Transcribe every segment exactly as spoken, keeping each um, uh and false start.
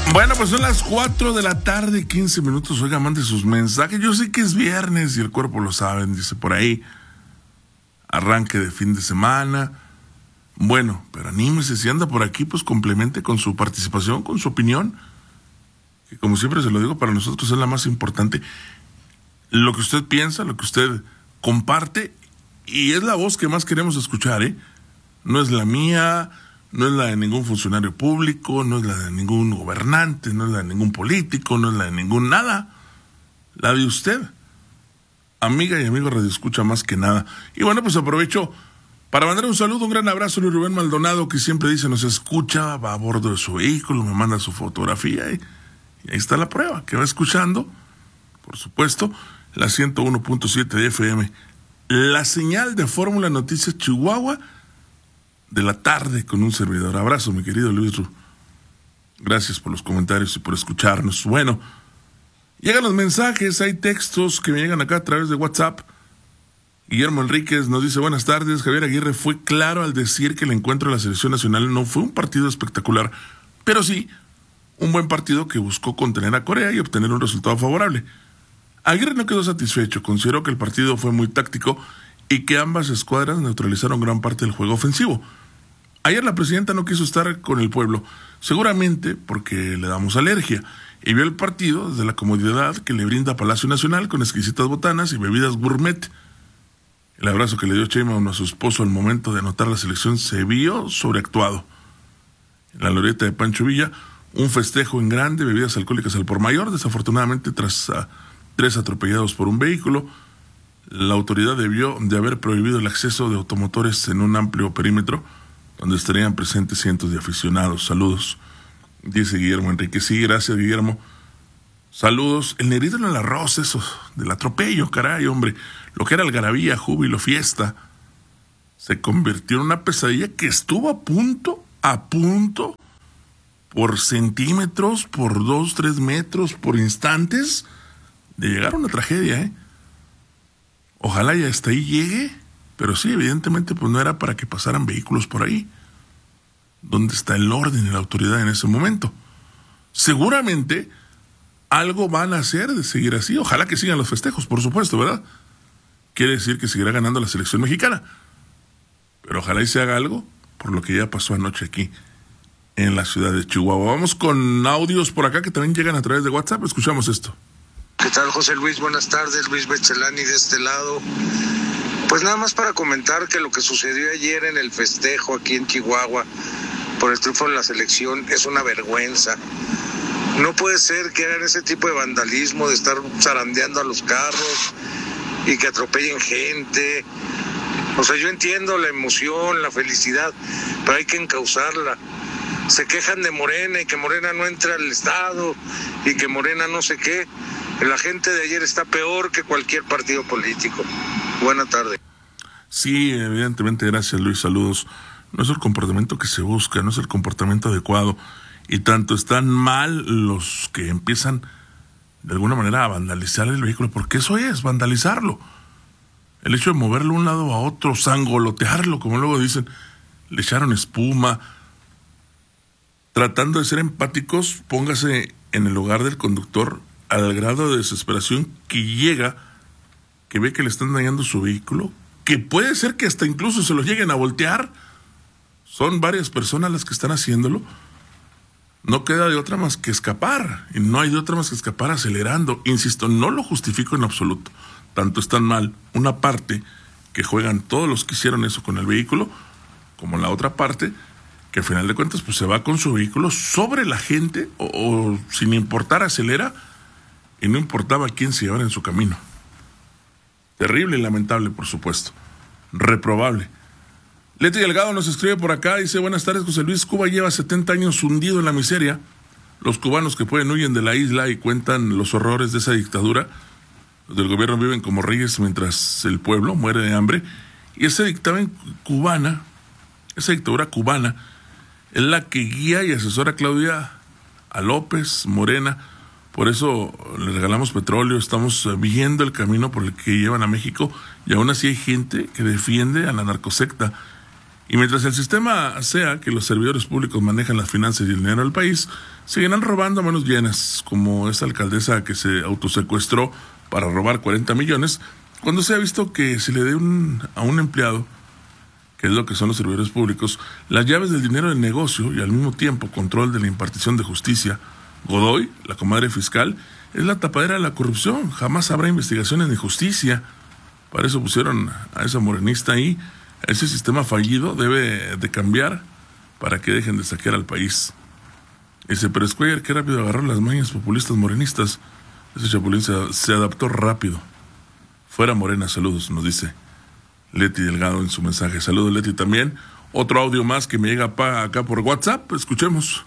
Bueno, pues son las cuatro de la tarde, quince minutos. Oiga, mande sus mensajes. Yo sé que es viernes y el cuerpo lo saben, dice por ahí. Arranque de fin de semana. Bueno, pero anímese, si anda por aquí, pues complemente con su participación, con su opinión. Que como siempre se lo digo, para nosotros es la más importante. Lo que usted piensa, lo que usted comparte, y es la voz que más queremos escuchar, ¿eh? No es la mía, no es la de ningún funcionario público, no es la de ningún gobernante, no es la de ningún político, no es la de ningún nada. La de usted, amiga y amigo Radio Escucha, más que nada. Y bueno, pues aprovecho para mandar un saludo, un gran abrazo a Luis Rubén Maldonado, que siempre dice, nos escucha, va a bordo de su vehículo, me manda su fotografía, y, y ahí está la prueba, que va escuchando, por supuesto, la ciento uno punto siete de F M. La señal de Fórmula Noticias Chihuahua de la tarde con un servidor. Abrazo, mi querido Luis Ru. Gracias por los comentarios y por escucharnos. Bueno, llegan los mensajes, hay textos que me llegan acá a través de WhatsApp. Guillermo Enríquez nos dice, buenas tardes, Javier Aguirre fue claro al decir que el encuentro de la selección nacional no fue un partido espectacular, pero sí un buen partido que buscó contener a Corea y obtener un resultado favorable. Aguirre no quedó satisfecho, consideró que el partido fue muy táctico y que ambas escuadras neutralizaron gran parte del juego ofensivo. Ayer la presidenta no quiso estar con el pueblo, seguramente porque le damos alergia, y vio el partido desde la comodidad que le brinda Palacio Nacional con exquisitas botanas y bebidas gourmet. El abrazo que le dio Sheinbaum a su esposo al momento de anotar la selección se vio sobreactuado. En la glorieta de Pancho Villa, un festejo en grande, bebidas alcohólicas al por mayor, desafortunadamente tras uh, tres atropellados por un vehículo. La autoridad debió de haber prohibido el acceso de automotores en un amplio perímetro donde estarían presentes cientos de aficionados. Saludos, dice Guillermo Enrique. Sí, gracias, Guillermo. Saludos. El negrito en el arroz, eso, del atropello, caray, hombre. Lo que era algarabía, júbilo, fiesta, se convirtió en una pesadilla que estuvo a punto, a punto, por centímetros, por dos, tres metros, por instantes, de llegar a una tragedia, ¿eh? Ojalá ya hasta ahí llegue, pero sí, evidentemente, pues no era para que pasaran vehículos por ahí. ¿Dónde está el orden y la autoridad en ese momento? Seguramente algo van a hacer de seguir así. Ojalá que sigan los festejos, por supuesto, ¿verdad? Quiere decir que seguirá ganando la selección mexicana. Pero ojalá y se haga algo por lo que ya pasó anoche aquí en la ciudad de Chihuahua. Vamos con audios por acá que también llegan a través de WhatsApp. Escuchamos esto. ¿Qué tal, José Luis? Buenas tardes, Luis Bechelani de este lado. Pues nada más para comentar que lo que sucedió ayer en el festejo aquí en Chihuahua por el triunfo de la selección es una vergüenza. No puede ser que hagan ese tipo de vandalismo, de estar zarandeando a los carros y que atropellen gente. O sea, yo entiendo la emoción, la felicidad, pero hay que encauzarla. Se quejan de Morena y que Morena no entra al Estado y que Morena no sé qué. La gente de ayer está peor que cualquier partido político. Buena tarde. Sí, evidentemente, gracias, Luis, saludos. No es el comportamiento que se busca, no es el comportamiento adecuado. Y tanto están mal los que empiezan de alguna manera a vandalizar el vehículo, porque eso es, vandalizarlo. El hecho de moverlo de un lado a otro, sangolotearlo, como luego dicen, le echaron espuma. Tratando de ser empáticos, póngase en el lugar del conductor al grado de desesperación que llega, que ve que le están dañando su vehículo, que puede ser que hasta incluso se lo lleguen a voltear. Son varias personas las que están haciéndolo. No queda de otra más que escapar, y no hay de otra más que escapar acelerando. Insisto, no lo justifico en absoluto. Tanto están mal una parte que juegan todos los que hicieron eso con el vehículo, como la otra parte que al final de cuentas pues se va con su vehículo sobre la gente, o, o sin importar acelera, y no importaba quién se llevara en su camino. Terrible y lamentable, por supuesto. Reprobable. Leti Delgado nos escribe por acá, dice, buenas tardes, José Luis. Cuba lleva setenta años hundido en la miseria. Los cubanos que pueden huyen de la isla y cuentan los horrores de esa dictadura. Los del gobierno viven como reyes mientras el pueblo muere de hambre. Y esa dictadura cubana, esa dictadura cubana, es la que guía y asesora a Claudia, a López, Morena. Por eso le regalamos petróleo, estamos viendo el camino por el que llevan a México, y aún así hay gente que defiende a la narcosecta Y mientras el sistema sea que los servidores públicos manejan las finanzas y el dinero del país, seguirán robando a manos llenas, como esta alcaldesa que se autosecuestró para robar cuarenta millones, cuando se ha visto que se le dé un, a un empleado, que es lo que son los servidores públicos, las llaves del dinero del negocio y al mismo tiempo control de la impartición de justicia. Godoy, la comadre fiscal, es la tapadera de la corrupción. Jamás habrá investigaciones ni justicia. Para eso pusieron a esa morenista ahí. Ese sistema fallido debe de cambiar para que dejen de saquear al país. Dice, pero Squire, qué rápido agarró las mañas populistas morenistas. Ese chapulín se, se adaptó rápido. Fuera Morena, saludos, nos dice Leti Delgado en su mensaje. Saludos, Leti, también. Otro audio más que me llega pa, acá por WhatsApp. Escuchemos.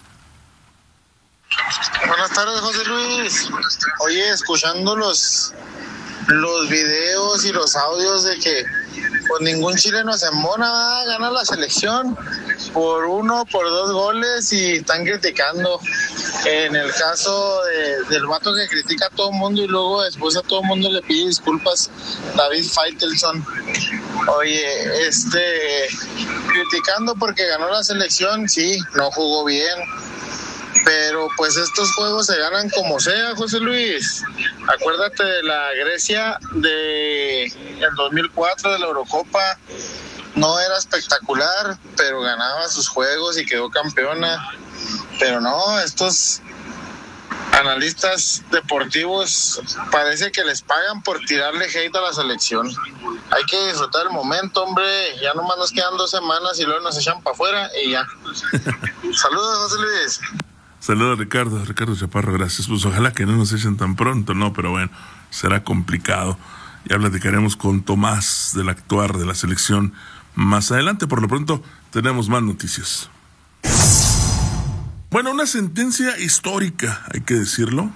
Buenas tardes, José Luis. Oye, escuchando los, los videos y los audios de que pues ningún chileno se embona, va a ganar la selección por uno, por dos goles y están criticando. En el caso de, del vato que critica a todo el mundo y luego después a todo el mundo le pide disculpas, David Faitelson. Oye, este, criticando porque ganó la selección, sí, no jugó bien. Pero pues estos juegos se ganan como sea, José Luis. Acuérdate de la Grecia de el dos mil cuatro de la Eurocopa. No era espectacular, pero ganaba sus juegos y quedó campeona. Pero no, estos analistas deportivos parece que les pagan por tirarle hate a la selección. Hay que disfrutar el momento, hombre. Ya nomás nos quedan dos semanas y luego nos echan para afuera y ya. Saludos, José Luis. Saludos, Ricardo, Ricardo Chaparro, gracias. Pues ojalá que no nos echen tan pronto, no, pero bueno, será complicado. Ya platicaremos con Tomás del actuar de la selección más adelante. Por lo pronto, tenemos más noticias. Bueno, una sentencia histórica, hay que decirlo.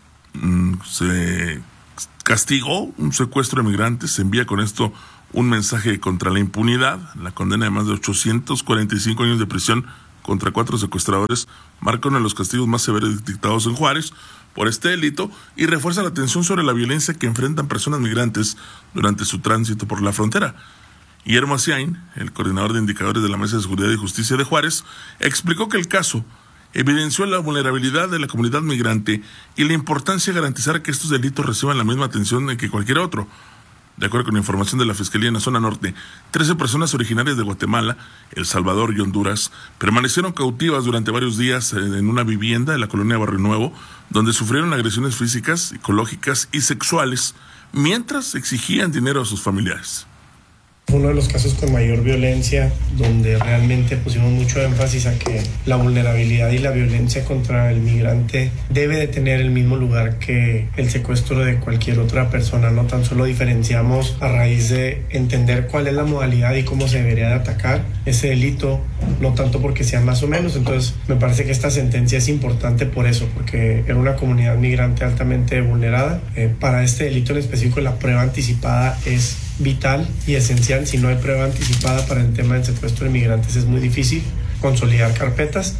Se castigó un secuestro de migrantes, se envía con esto un mensaje contra la impunidad. La condena de más de ochocientos cuarenta y cinco años de prisión contra cuatro secuestradores marca uno de los castigos más severos dictados en Juárez por este delito y refuerza la atención sobre la violencia que enfrentan personas migrantes durante su tránsito por la frontera. Guillermo Asiain, el coordinador de indicadores de la Mesa de Seguridad y Justicia de Juárez, explicó que el caso evidenció la vulnerabilidad de la comunidad migrante y la importancia de garantizar que estos delitos reciban la misma atención que cualquier otro. De acuerdo con la información de la Fiscalía en la zona norte, trece personas originarias de Guatemala, El Salvador y Honduras permanecieron cautivas durante varios días en una vivienda de la colonia Barrio Nuevo, donde sufrieron agresiones físicas, psicológicas y sexuales, mientras exigían dinero a sus familiares. Uno de los casos con mayor violencia, donde realmente pusimos mucho énfasis a que la vulnerabilidad y la violencia contra el migrante debe de tener el mismo lugar que el secuestro de cualquier otra persona. No tan solo diferenciamos a raíz de entender cuál es la modalidad y cómo se debería de atacar ese delito, no tanto porque sea más o menos. Entonces me parece que esta sentencia es importante por eso, porque era una comunidad migrante altamente vulnerada. Eh, para este delito en específico la prueba anticipada es vital y esencial. Si no hay prueba anticipada para el tema del secuestro de migrantes es muy difícil consolidar carpetas.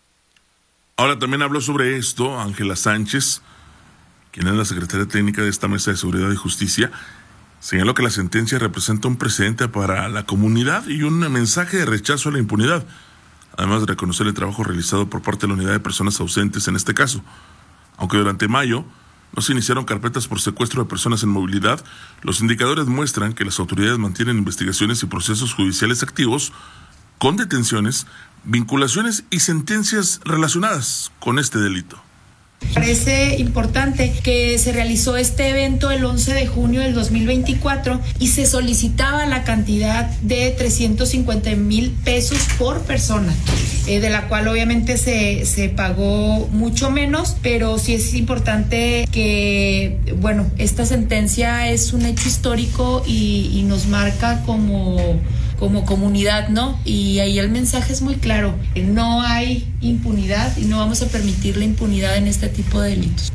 Ahora también habló sobre esto Ángela Sánchez, quien es la secretaria técnica de esta Mesa de Seguridad y Justicia. Señaló que la sentencia representa un precedente para la comunidad y un mensaje de rechazo a la impunidad, además de reconocer el trabajo realizado por parte de la unidad de personas ausentes en este caso. Aunque durante mayo no se iniciaron carpetas por secuestro de personas en movilidad, los indicadores muestran que las autoridades mantienen investigaciones y procesos judiciales activos con detenciones, vinculaciones y sentencias relacionadas con este delito. Parece importante que se realizó este evento el once de junio del dos mil veinticuatro y se solicitaba la cantidad de trescientos cincuenta mil pesos por persona, eh, de la cual obviamente se, se pagó mucho menos, pero sí es importante que, bueno, esta sentencia es un hecho histórico y, y nos marca como... como comunidad, ¿no? Y ahí el mensaje es muy claro, no hay impunidad y no vamos a permitir la impunidad en este tipo de delitos.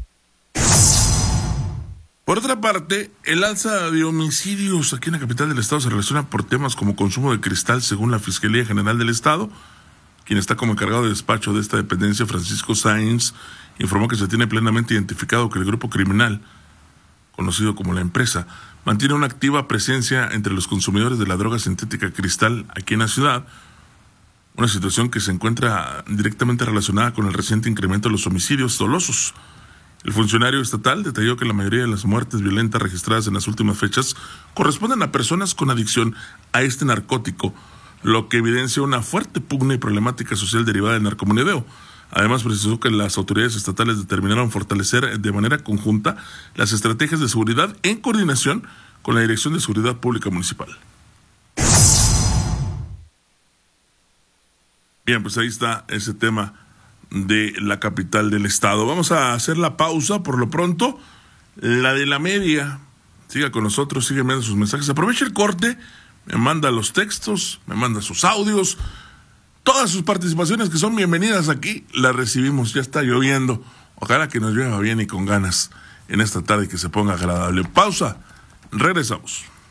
Por otra parte, el alza de homicidios aquí en la capital del estado se relaciona por temas como consumo de cristal, según la Fiscalía General del Estado. Quien está como encargado de despacho de esta dependencia, Francisco Sáenz, informó que se tiene plenamente identificado que el grupo criminal conocido como La Empresa, mantiene una activa presencia entre los consumidores de la droga sintética cristal aquí en la ciudad, una situación que se encuentra directamente relacionada con el reciente incremento de los homicidios dolosos. El funcionario estatal detalló que la mayoría de las muertes violentas registradas en las últimas fechas corresponden a personas con adicción a este narcótico, lo que evidencia una fuerte pugna y problemática social derivada del narcomenudeo. Además, precisó que las autoridades estatales determinaron fortalecer de manera conjunta las estrategias de seguridad en coordinación con la Dirección de Seguridad Pública Municipal. Bien, pues ahí está ese tema de la capital del estado. Vamos a hacer la pausa por lo pronto. La de la media, siga con nosotros, sigue enviando sus mensajes. Aprovecha el corte, me manda los textos, me manda sus audios, todas sus participaciones que son bienvenidas aquí, las recibimos. Ya está lloviendo, ojalá que nos llueva bien y con ganas en esta tarde, que se ponga agradable. Pausa, regresamos.